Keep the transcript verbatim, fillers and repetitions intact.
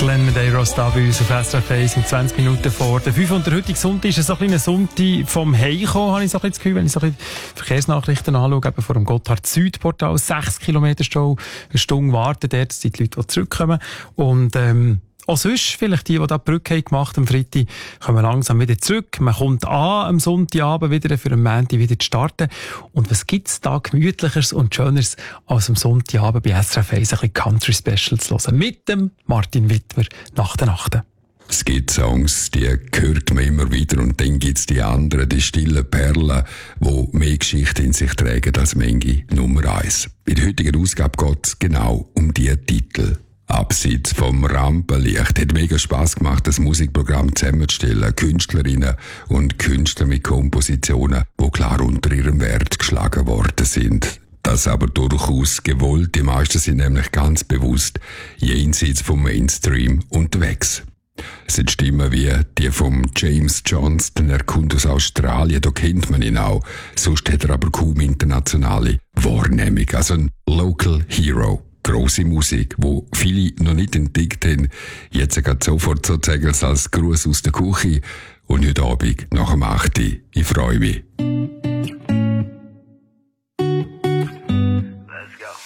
Glenn Medeiros da bei uns auf S R F eins um zwanzig Minuten vor der fünf. Und der heutige Sonntag ist so ein bisschen ein Sonntag vom Heimkommen, habe ich so ein bisschen das Gefühl, wenn ich so ein bisschen Verkehrsnachrichten anschaue, eben vor dem Gotthard-Süd-Portal, sechs Kilometer Stau, eine Stunde warten dort, dass die Leute, die zurückkommen. Und, ähm, auch sonst, vielleicht die, die da die Brücke haben gemacht am Freitag, kommen langsam wieder zurück. Man kommt an am Sonntagabend wieder, für am Montag wieder zu starten. Und was gibt's da Gemütlicheres und Schöneres, als am Sonntagabend bei S R F eins ein bisschen Country Special zu hören? Mit dem Martin Wittmer nach der Nacht. Es gibt Songs, die hört man immer wieder, und dann gibt's die anderen, die stillen Perlen, die mehr Geschichte in sich tragen als manche Nummer eins. In der heutigen Ausgabe geht's genau um diese Titel. Abseits vom Rampenlicht hat mega Spass gemacht, das Musikprogramm zusammenzustellen. Künstlerinnen und Künstler mit Kompositionen, die klar unter ihrem Wert geschlagen worden sind. Das aber durchaus gewollt. Die meisten sind nämlich ganz bewusst jenseits vom Mainstream unterwegs. Es sind Stimmen wie die von James Johnston, er kommt aus Australien, da kennt man ihn auch. Sonst hat er aber kaum internationale Wahrnehmung. Also ein Local Hero. Grosse Musik, wo viele noch nicht entdeckt haben. Jetzt geht sofort sozusagen als Gruß aus der Küche. Und heute Abend nach dem acht. Ich freue mich.